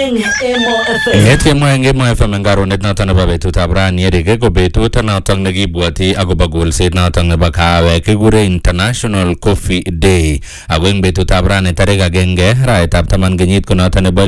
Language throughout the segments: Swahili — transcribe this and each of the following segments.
eng Emo FM ngarunet noton nebo betutab rani yerike ko betut noton nekibwoti akobo golset noton nebo kawek kikure International Coffee Day. Ako eng betutab rani tarik 1 arawetab 10 kenyit ko noton nebo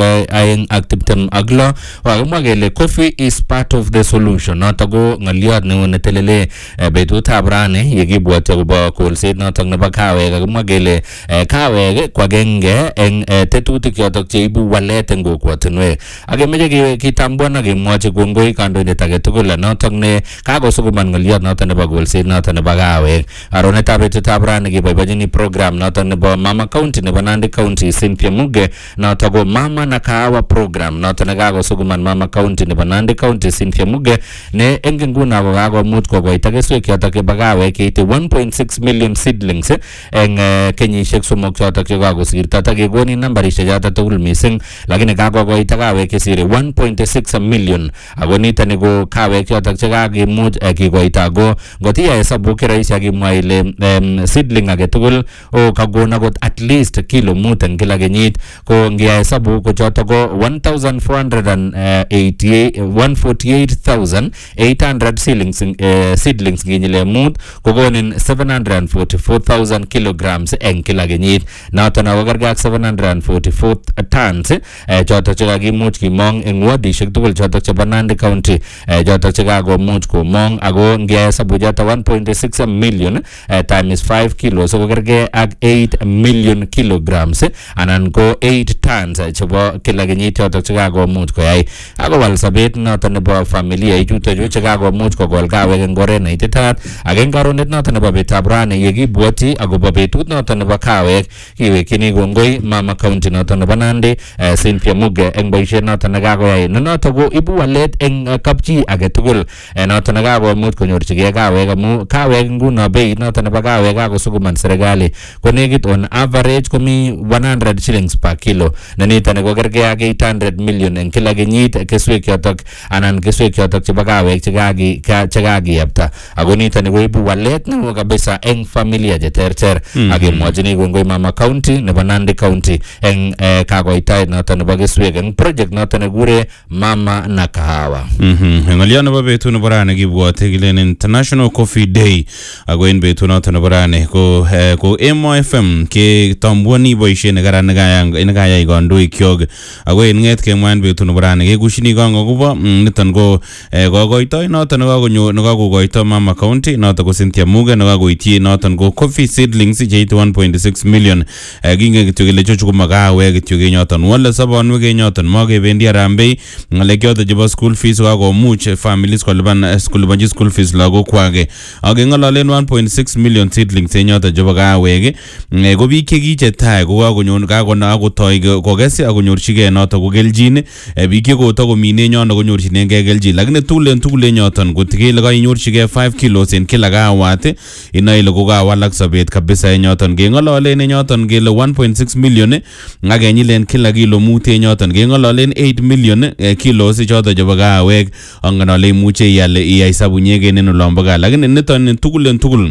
2026 wakimwa kele coffee is part of the solution. Noton ko ng'oliot neo netelele betutab rani yekibwoti akobo golset noton nebo kawek. Akimwa kele kawek ko agenge eng tetutik yotok cheibu walet eng kokwotinwek. Akemeche kitambua na kemwochi kongoi kandoindet age tugul notok ne kakosukuman ng'oliot noton nebo golset noton nebo kawek. Aronetab betutab rani keboibochini program noton nebo Mama County nebo Nandi County Cynthia Muge notok ko Mama na Kahawa program noton ne kakosukuman Mama County nebo Nandi County Cynthia Muge ne eng nguno ko kakomuch kokoita keswek yotok chebo kawek keite 1.6 million seedlings eng kenyisiek somok chotok che kakosirto. Takekoni nambarishek chotok tugul mising lakini kakokoita kawek chesire 1.6 million. Ako nitoni ko kawek chotok che kakimuch kikoita. Ako ngotiya hesabu kirahisi akimwa ile seedling age tugul kakon akot at least kilo 5 eng kila kenyit. Ko ngiya hesabu ko chotok ko 148,800 seedlings nginyile 5 kokonin 744,000 kilograms eng kila kenyit. Noton ako kergei ak 744 tons chotok che kakimuch kimong eng wadishek tugul chotok chebo Nandi County chotok che kakomuch komong. Ako ngehesabu chotok 1.6 million times 5 kilos ko kergei ak 8 million kilograms anan ko 8 tons chebo kila kenyit chotok che kakomuch koyai. Akowal sobet noton nebo familia ichutok che kakomuch kokol kawek eng oret neititaat. Ak eng karonet noton nebo betutab rani yekibwoti akobo betut noton nebo kawek kiwekchini kongoi Mama County noton nebo Nandi Cynthia Muge eng boisiet noton nekakoyai. Noton ko ibu walet eng kapchi age tugul noton nekakomuch konyorchigei kawek amu kawek nguno beit noton nebo kawek kakosukuman serikali ko nekit on average komi 100 shillings per kilo. Nenitoni ko kergei ak 800 million eng kila kenyit keswek chotok anan keswek chotok chebo kawek che kakiyapta. Ako nitoni ko ibu walet neo kabisa eng familia cheterter. Akemwochini kongoi Mama County nebo Nandi County eng kakoitait noton nebo keswek eng project noton nekure Mama na Kahawa. Ng'oliot nebo betut nebo rani kibwote kilen International Coffee Day. Ako en betut noton nebo rani ko Emo FM ke tambuani boisiet nekaran nekayai kandoik kyok. Ako en ng'et kemwa en betut nebo rani kekushini kango kubo niton ko kokoitoi noton nekakokoito Mama County noton ko Cynthia Muge nekakoityi noton ko coffee seedlings cheite 1.6 million. Kinge kityo kele chochu ko makawek kityo kenyoton wale sabonwek kenyoton makebendi Harambee ng'alek choton chebo school fees kakomuch families kolipanji school fees lagok kwake. Ak ng'ololen 1.6 million seedlings enyoton chebo kawek ko biik chekichetai ko kakotoi kokes akonyorchigei noton ko keljin. Biik chekotakomine nyono konyorchinengei keljin lakini tugul enyoton kotikele kainyorchigei 5 kilos en kila kawat inoe ile kokawalak sobet kabisa enyoton. Keng'ololen enyoton kele 1.6 million ngakenyilen kila kilo 5 enyoton keng'ololen 8 million kilos choton chebo kawek. Ang'anole imuche iyai hesabu nyegen en olombo gaa lakini niton tugul